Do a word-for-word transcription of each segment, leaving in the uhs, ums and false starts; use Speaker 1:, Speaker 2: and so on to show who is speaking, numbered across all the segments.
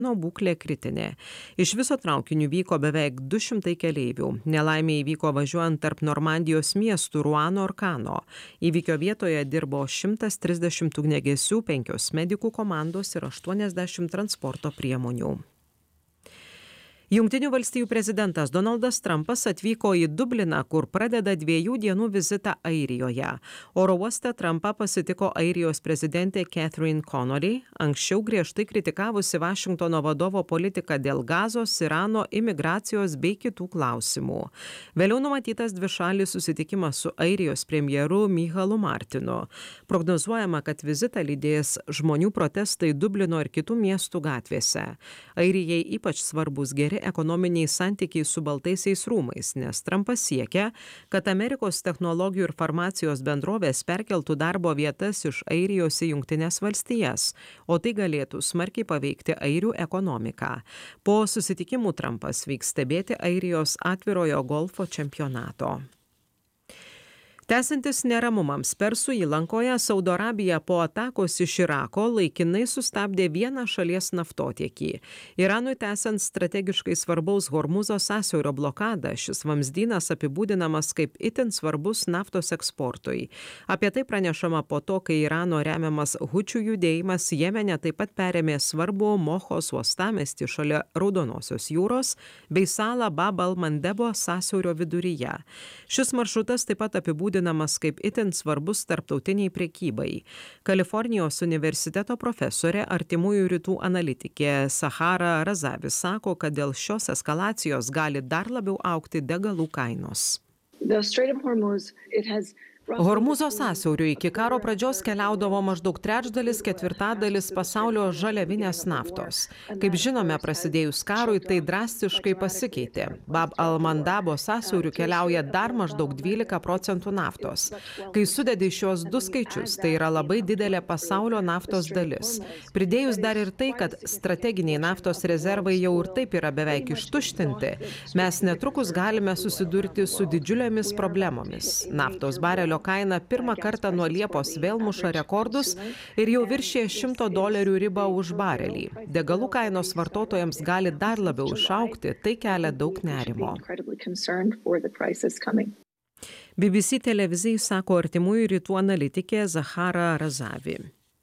Speaker 1: Nu, būklė kritinė. Iš viso traukiniu vyko beveik du šimtai keleivių. Nelaimė įvyko važiuojant tarp Normandijos miestų Ruano ir Kano. Įvykio vietoje dirbo šimtas trisdešimt ugniagesių, penkios medikų komandos ir aštuoniasdešimt transporto priemonių. Jungtinių valstijų prezidentas Donaldas Trumpas atvyko į Dubliną, kur pradeda dviejų dienų vizitą Airijoje. Oro uoste Trumpą pasitiko Airijos prezidentė Catherine Connolly, anksčiau griežtai kritikavusi Vašingtono vadovo politiką dėl Gazos, Irano, imigracijos bei kitų klausimų. Vėliau numatytas dvišalis susitikimas su Airijos premjeru Michaelu Martinu. Prognozuojama, kad vizitą lydės žmonių protestai Dublino ir kitų miestų gatvėse. Airijai ypač svarbus geri ekonominiai santykiai su Baltaisiais rūmais, nes Trumpas siekia, kad Amerikos technologijų ir farmacijos bendrovės perkeltų darbo vietas iš Airijos į Jungtines valstijas, o tai galėtų smarkiai paveikti airių ekonomiką. Po susitikimų Trumpas vyks stebėti Airijos atvirojo golfo čempionato. Tęsiantis neramumams Persų įlankoje, Saudo Arabija po atakos iš Irako laikinai sustabdė vieną šalies naftotiekį. Iranui tęsiant strategiškai svarbaus Hormuzo sąsiaurio blokadą, šis vamzdynas apibūdinamas kaip itin svarbus naftos eksportui. Apie tai pranešama po to, kai Irano remiamas hučių judėjimas Jemene taip pat perėmė svarbu Mohos uostamiestį šalia Raudonosios jūros bei salą Bab al-Mandebo sąsiaurio viduryje. Šis maršrutas taip pat apibūdinamas kaip itin svarbus tarptautiniai prekybai. Kalifornijos universiteto profesorė, artimųjų rytų analitikė Sahara Razavi sako, kad dėl šios eskalacijos gali dar labiau augti degalų kainos.
Speaker 2: Hormuzo sąsiauriu iki karo pradžios keliaudavo maždaug trečdalis, ketvirtadalis pasaulio žaliavinės naftos. Kaip žinome, prasidėjus karui tai drastiškai pasikeitė. Bab al-Mandabo sąsiauriu keliauja dar maždaug dvylika procentų naftos. Kai sudedi šios du skaičius, tai yra labai didelė pasaulio naftos dalis. Pridėjus dar ir tai, kad strateginiai naftos rezervai jau ir taip yra beveik ištuštinti, mes netrukus galime susidurti su didžiulėmis problemomis. Naftos barelio kaina pirmą kartą nuo Liepos vėl muša rekordus ir jau viršė šimto dolerių ribą už barelį. Degalų kainos vartotojams gali dar labiau išaugti, tai kelia daug nerimo.
Speaker 1: B B C televizijai sako artimųjų rytų analitikė Zahara Razavi.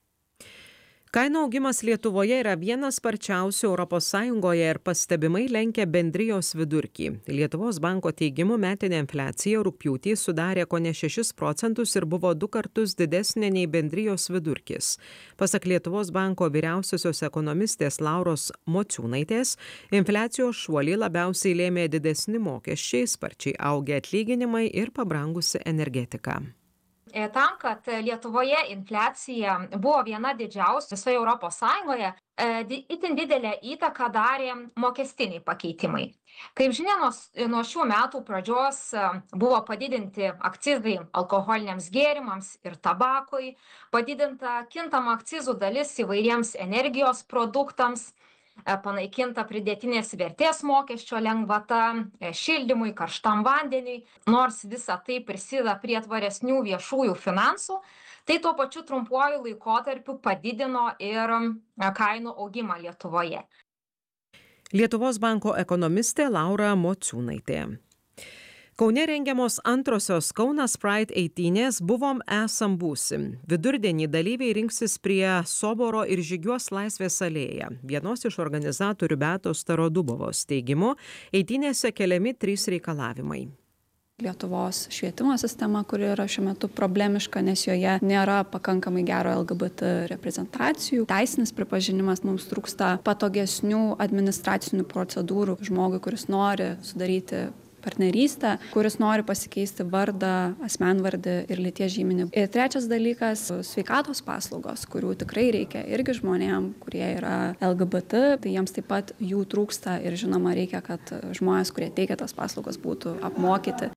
Speaker 1: Kainų augimas Lietuvoje yra vienas sparčiausių Europos Sąjungoje ir pastebimai lenkia bendrijos vidurkį. Lietuvos banko teigimu metinė infliacija rugpjūtį sudarė kone šešis procentus ir buvo du kartus didesnė nei bendrijos vidurkis. Pasak Lietuvos banko vyriausiosios ekonomistės Lauros Mociūnaitės, infliacijos šuolį labiausiai lėmė didesni mokesčiai, sparčiai augę atlyginimai ir pabrangusi energetika.
Speaker 3: Tam, kad Lietuvoje infliacija buvo viena didžiausių visoje Europos Sąjungoje, itin didelę įtaką darė mokestiniai pakeitimai. Kaip žinia, nuo šių metų pradžios buvo padidinti akcizai alkoholiniams gėrimams ir tabakui, padidinta kintama akcizų dalis įvairiems energijos produktams, panaikinta pridėtinės vertės mokesčio lengvata šildymui, karštam vandeniui. Nors visa tai prisideda prie tvaresnių viešųjų finansų, tai tuo pačiu trumpuoju laikotarpiu padidino ir kainų augimą Lietuvoje.
Speaker 1: Lietuvos banko ekonomistė Laura Mociūnaitė. Kaune rengiamos antrosios Kaunas Pride eitynės Buvom esam būsim. Vidurdienį dalyviai rinksis prie Soboro ir žygiuos Laisvės alėją. Vienos iš organizatorių Beatos Starodubovos teigimu, eitynėse keliami trys reikalavimai.
Speaker 4: Lietuvos švietimo sistema, kuri yra šiuo metu problemiška, nes joje nėra pakankamai gero L G B T reprezentacijų. Teisinis pripažinimas, mums trūksta patogesnių administracinių procedūrų žmogui, kuris nori sudaryti partnerystę, kuris nori pasikeisti vardą, asmenvardį ir lyties žymenį. Ir trečias dalykas - sveikatos paslaugos, kurių tikrai reikia irgi žmonėm, kurie yra L G B T, tai jiems taip pat jų trūksta ir žinoma reikia, kad žmonės, kurie teikia tas paslaugas, būtų apmokyti.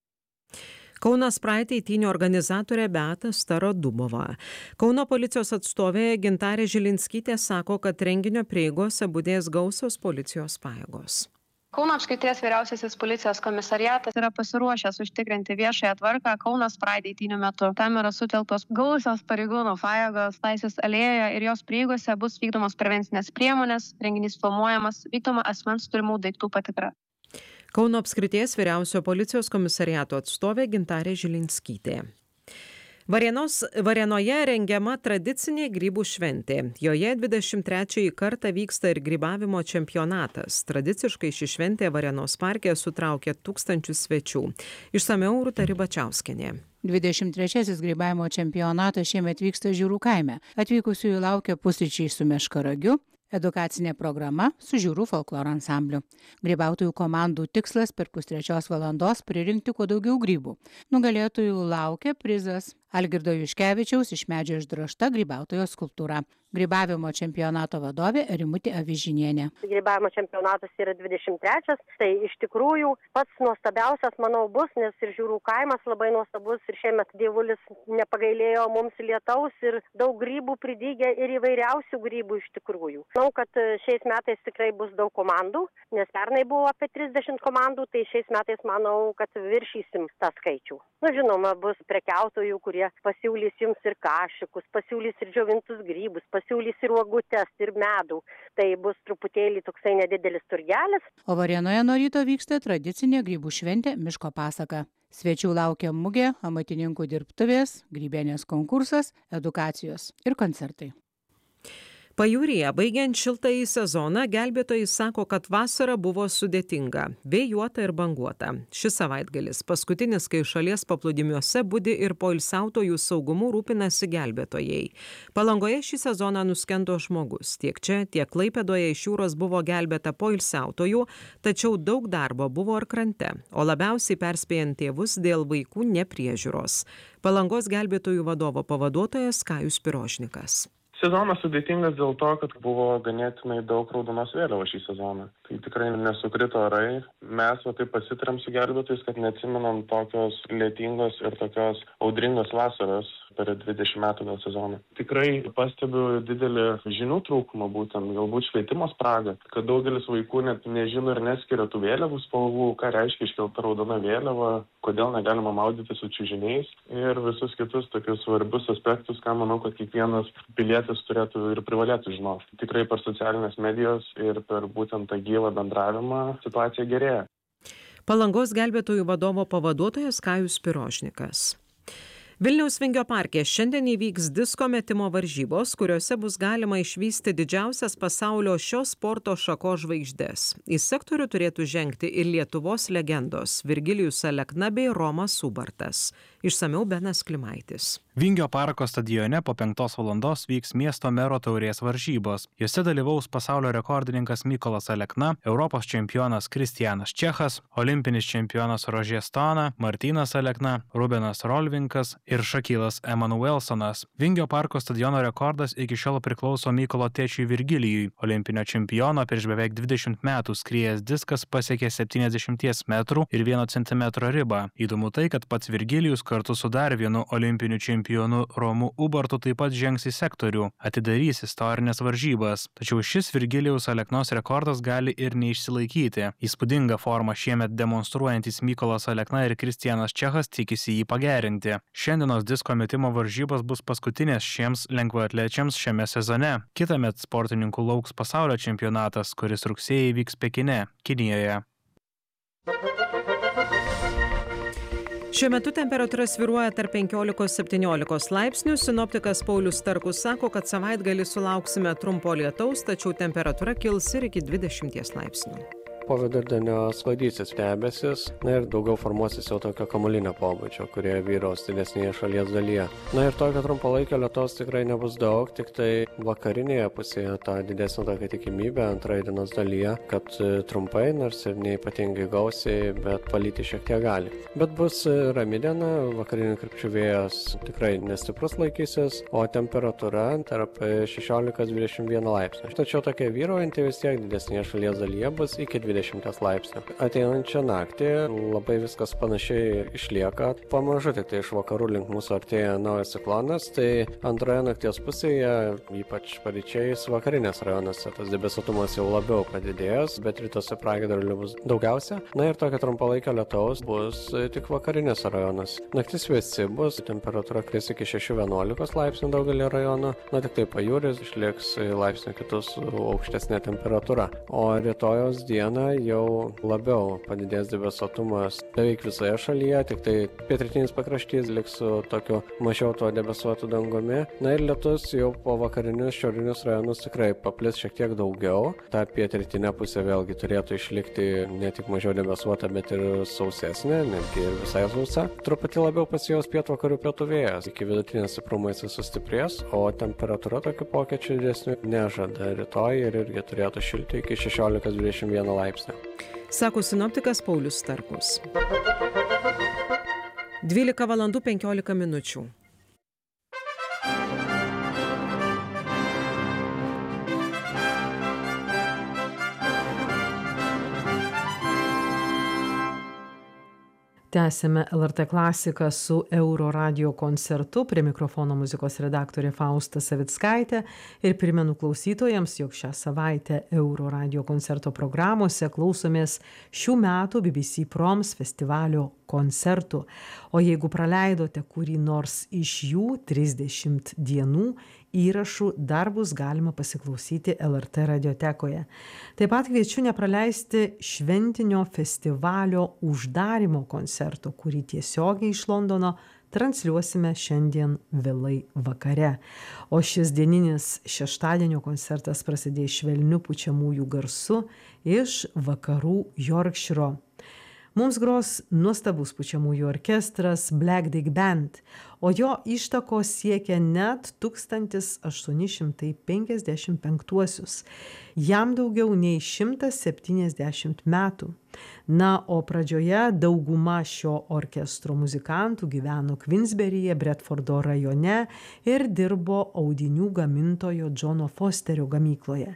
Speaker 1: Kaunas Pride eitynių organizatorė Beata Starodubova. Kauno policijos atstovė Gintarė Žilinskytė sako, kad renginio prieigose budės gausios policijos pajėgos.
Speaker 5: Kauno apskrities vyriausiasis policijos komisariatas yra pasiruošęs užtikrinti viešąją tvarką Kaunas Pride eitynių metu. Tam yra sutelktos gausios pareigūnų pajėgos, Laisvės alėjoje ir jos prieigose bus vykdomos prevencinės priemonės, renginys filmuojamas, vykdoma asmens turimų daiktų patikra.
Speaker 1: Kauno apskrities vyriausio policijos komisariato atstovė Gintarė Žilinskytė. Varėnos, Varėnoje rengiama tradicinė grybų šventė. Joje dvidešimt trečiąjį kartą vyksta ir grybavimo čempionatas. Tradiciškai ši šventė Varėnos parke sutraukia tūkstančius svečių. Išsamiau Rūta Ribačiauskienė.
Speaker 6: dvidešimt trečiasis grybavimo čempionatas šiemet vyksta Žiūrų kaime. Atvykusiųjų laukia pusryčiai su meškaragiu, edukacinė programa su Žiūrų folkloro ansambliu. Grybautojų komandų tikslas per pustrečios valandos pririnkti kuo daugiau grybų. Nugalėtojų laukia prizas Algirdo Juškevičiaus iš medžio išdrožta grybautojo skulptūra. Grybavimo čempionato vadovė Rimutė Avižinienė.
Speaker 7: Grybavimo čempionatas yra dvidešimt trečias, tai iš tikrųjų pats nuostabiausias, manau, bus, nes ir Žiūrų kaimas labai nuostabus ir šiemet dievulis nepagailėjo mums lietaus ir daug grybų pridygė ir įvairiausių grybų iš tikrųjų. Manau, kad šiais metais tikrai bus daug komandų, nes pernai buvo apie trisdešimt komandų, tai šiais metais manau, kad viršysim tą skaičių. Nu, žinoma, bus prekiautojų, kurie pasiūlys jums ir kašikus, pasiūlys ir džiovintus grybus, pasiūlys ir uogutes, ir medų. Tai bus truputėlį toksai nedidelis turgelis.
Speaker 6: O Varėnoje nuo ryto vyksta tradicinė grybų šventė Miško pasaka. Svečių laukia mugė, amatininkų dirbtuvės, grybienės konkursas, edukacijos ir koncertai.
Speaker 1: Pajūryje, baigiant šiltąjį sezoną, gelbėtojai sako, kad vasara buvo sudėtinga, vėjuota ir banguota. Šis savaitgalis paskutinis, kai šalies paplūdimiuose budi ir poilsiautojų saugumu rūpinasi gelbėtojai. Palangoje šį sezoną nuskendo žmogus. Tiek čia, tiek Klaipėdoje iš jūros buvo gelbėta poilsiautojų, tačiau daug darbo buvo ir krante, o labiausiai perspėjant tėvus dėl vaikų nepriežiūros. Palangos gelbėtojų vadovo pavaduotojas Kajus Pirožnikas.
Speaker 8: Sezonas sudėtingas dėl to, kad buvo ganėtinai daug raudonos vėliavos šį sezoną. Tai tikrai nesukrito orai. Mes va taip pasitarėm su gelbėtojais, kad neatsimenam tokios lietingos ir tokios audringos vasaros per dvidešimt metų gal sezoną. Tikrai pastebiu didelį žinių trūkumą, būtent galbūt švietimo spragą, kad daugelis vaikų net nežino ir neskiria tų vėliavų spalvų, ką reiškia iškelta raudona vėliava, kodėl negalima maudyti su čiužiniais ir visus kitus tokius svarbius aspektus, ką manau, kad kiekvienas pilietis turėtų ir privalėtų žinoti. Tikrai per socialinės medijos ir per būtent tą gyvą bendravimą situacija gerėja.
Speaker 1: Palangos gelbėtojų vadovo pavaduotojas Kajus Pirožnikas. Vilniaus Vingio parke šiandien įvyks disko metimo varžybos, kuriuose bus galima išvysti didžiausias pasaulio šios sporto šakos žvaigždes. Į sektorių turėtų žengti ir Lietuvos legendos Virgilijus Alekna bei Romas Subartas. Išsamiau Benas Klimaitis.
Speaker 9: Vingio parko stadione po penktos valandos vyks miesto mero taurės varžybos. Jose dalyvaus pasaulio rekordininkas Mykolas Alekna, Europos čempionas Kristianas Čechas, olimpinis čempionas Rožė Stona, Martynas Alekna, Rubenas Rolvinkas ir Šakylas Emanuelsonas. Vingio parko stadiono rekordas iki šiol priklauso Mykolo tėčiui Virgilijui. Olimpinio čempiono prieš beveik dvidešimt metų skriejęs diskas pasiekė septyniasdešimt metrų ir vieno centimetro ribą. Įdomu tai, kad pats Virgilijus kartu su dar vienu olimpiniu čempionu Romu Ubartu taip pat žengs į sektorių, atidarys istorinės varžybas. Tačiau šis Virgilijaus Aleknos rekordas gali ir neišsilaikyti. Įspūdingą formą šiemet demonstruojantis Mykolas Alekna ir Kristianas Čechas tikisi jį pagerinti. Šiandienos disko metimo varžybos bus paskutinės šiems lengvaatlečiams šiame sezone. Kitąmet sportininkų lauks pasaulio čempionatas, kuris rugsėjį vyks Pekine, Kinijoje.
Speaker 1: Šiuo metu temperatūra svyruoja tarp penkiolikos septyniolikos laipsnių. Sinoptikas Paulius Starkus sako, kad savaitgalį sulauksime trumpo lietaus, tačiau temperatūra kils ir iki dvidešimties laipsnių.
Speaker 10: Po vidurdienio sklaidysis debesis, na ir daugiau formuosis jau tokio kamuolinio pobūdžio, kurie vyraus didesnėje šalies dalyje. Na ir tokio trumpalaikio lietaus tikrai nebus daug, tik tai vakarinėje pusėje tą didesnė tokia tikimybė antroje dienos dalyje, kad trumpai, nors ir neypatingai gausiai, bet palyti šiek tiek gali. Bet bus rami diena, vakarinių krypčių vėjas tikrai nestiprus laikysis, o temperatūra tarp šešiolikos dvidešimt vieno laipsnio. Tačiau tokia vyraujanti vis tiek didesnėje šalies dalyje bus iki dvidešimties dvidešimties laipsnių. Ateinančią naktį labai viskas panašiai išlieka. Pamažu tik tai iš vakarų link mūsų artėja naujas ciklonas, tai antroje nakties pusėje, ypač paryčiais vakarinės rajonuose, tas debesuotumas jau labiau padidėjęs, bet rytuose pragiedrulių bus daugiausia. Na ir tokio trumpalaikio lietaus bus tik vakarinėse rajonuose. Naktis vėsi bus, temperatūra kris iki šešių vienuolikos laipsnių daugelį rajonų, na tik tai pajūris išliks laipsnių kitus aukštesnė temperatūra. O rytojos dieną jau labiau padidės debesuotumas beveik visoje šalyje, tik tai pietrytinis pakraštys liks su tokiu mažiau to debesuotu dangumi. Na ir lietus jau po vakarinius šiaurinius rajonus tikrai paplis šiek tiek daugiau. Ta pietrytinė pusė vėlgi turėtų išlikti ne tik mažiau debesuota, bet ir sausesnė, netgi visai sausa. Truputį labiau pasijaus pietvakarių pietų vėjas, iki vidutinės stiprumo jis sustiprės, o temperatūra tokių pokyčių didesnių nežada rytoj ir irgi turėtų šilti iki šešiolikos dvidešimt vieno laipsnio.
Speaker 1: Sako sinoptikas Paulius Starkus. dvylika valandų penkiolika minučių.
Speaker 2: Tęsėme L R T klasiką su Euro radio koncertu, prie mikrofono muzikos redaktorė Fausta Savickaitė ir primenu klausytojams, jog šią savaitę Euro radio koncerto programuose klausomės šių metų B B C Proms festivalio koncertų. O jeigu praleidote kurį nors iš jų trisdešimt dienų, įrašų dar bus galima pasiklausyti L R T radiotekoje. Taip pat kviečiu nepraleisti šventinio festivalio uždarymo koncerto, kurį tiesiogiai iš Londono transliuosime šiandien vėlai vakare. O šis dieninis šeštadienio koncertas prasidės švelniu pučiamųjų garsu iš vakarų Yorkšyro. Mums gros nuostabus pučiamųjų orkestras Black Dig Band, o jo ištakos siekia net tūkstantis aštuoni šimtai penkiasdešimt penktuosius. Jam daugiau nei šimtas septyniasdešimt metų. Na, o pradžioje dauguma šio orkestro muzikantų gyveno Queensberryje, Bredfordo rajone ir dirbo audinių gamintojo Džono Fosterio gamykloje.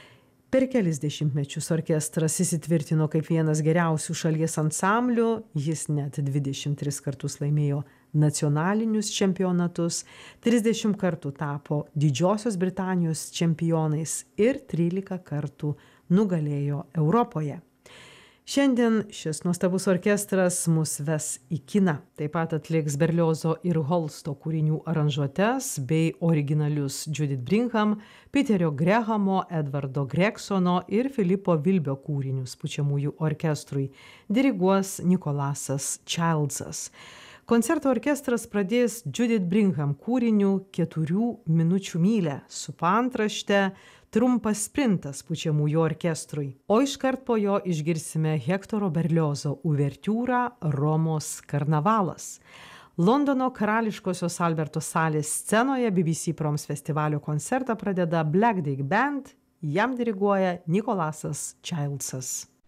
Speaker 2: Per kelis dešimtmečius orkestras įsitvirtino kaip vienas geriausių šalies ansamblių, jis net dvidešimt tris kartus laimėjo nacionalinius čempionatus, trisdešimt kartų tapo Didžiosios Britanijos čempionais ir trylika kartų nugalėjo Europoje. Šiandien šis nuostabus orkestras mus ves į kiną. Taip pat atliks Berliozo ir Holsto kūrinių aranžuotes bei originalius Judith Brigham, Peterio Grehamo, Edvardo Gregsono ir Filipo Vilbio kūrinius pučiamųjų orkestrui. Diriguos Nikolasas Childsas. Koncerto orkestras pradės Judith Brigham kūriniu keturių minučių mylia su paantrašte Trumpas sprintas pučiamųjų orkestrui, o iškart po jo išgirsime Hektoro Berliozo uvertiūrą Romos karnavalas. Londono karališkosios Alberto salės scenoje B B C Proms festivalio koncertą pradeda Black Dig Band, jam diriguoja Nikolasas Childsas.